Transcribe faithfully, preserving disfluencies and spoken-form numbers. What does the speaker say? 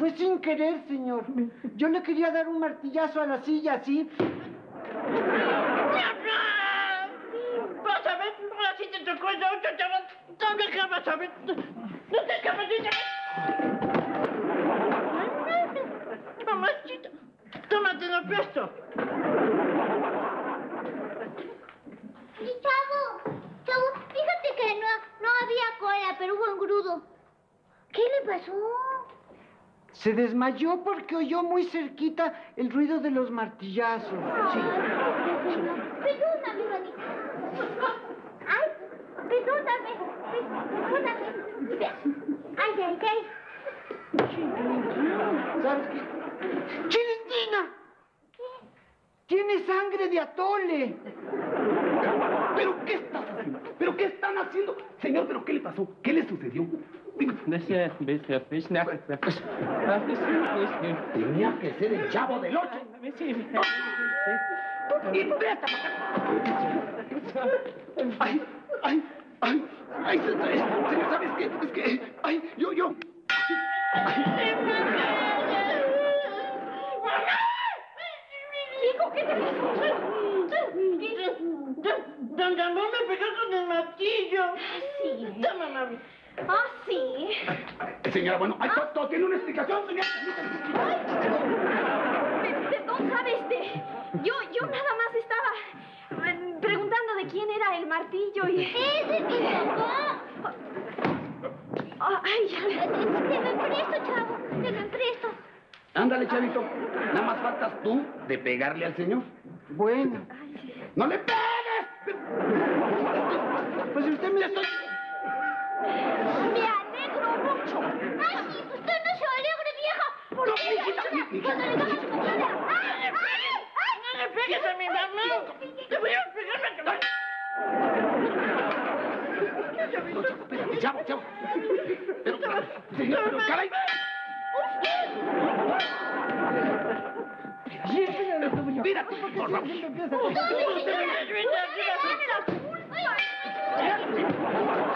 fue sin querer, señor. Yo le quería dar un martillazo a la silla, ¿sí? Vas a ver, así te tocó el otro, chaval. ¿Dónde que vas a ver? No te escapas de mamachita, tómate lo presto. Y Chavo, Chavo, fíjate que no, no había cola, pero hubo engrudo. ¿Qué le pasó? Se desmayó porque oyó muy cerquita el ruido de los martillazos. Sí. Perdóname, Juanito. Ay, perdóname. Perdóname. Ay, ay, ay. ¿Sabes qué? ¡Chilindrina! ¿Qué? Tiene sangre de atole. ¿Pero qué estás haciendo? ¿Pero qué están haciendo? Señor, ¿pero qué le pasó? ¿Qué le sucedió? Tenía que ser el Chavo del Ocho. Y presta Ay, ay, ay, ay, señor, ¿sabes qué? Es que, ay, yo, yo. Hijo, ¿qué te pasó? Don Ramón me pegó con el martillo. Sí. Toma, mami. Ah, sí. Señora, bueno, ay, todo, todo tiene una explicación, señora. Ay, perdón, ¿sabe este? Yo, yo nada más estaba eh, preguntando de quién era el martillo y... ¡Ese es mi papá! Ay, te lo presto, Chavo, te lo presto. Ándale, Chavito. Nada más faltas tú de pegarle al señor. Bueno. ¡No le pegues! Pues usted me... Estoy... Me alegro mucho. Ay, usted no se alegre, vieja. ¿Por No, qué? mijita, mijita. Cuando le damos su cuchara. ¡Ay, ay, ay! No le pegues a mi mamá. Te voy a pegar la cabeza. Espérate, Chavo, Chavo. Pero, señor, pero caray. Espérate, por favor. ¡Ay,